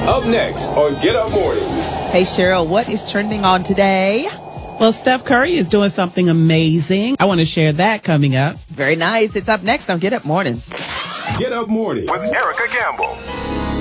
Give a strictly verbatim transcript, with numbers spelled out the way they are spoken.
Up next on Get Up Mornings. Hey, Cheryl, what is trending on today? Well, Steph Curry is doing something amazing. I want to share that coming up. Very nice. It's up next on Get Up Mornings. Get Up Mornings with Erica Gamble.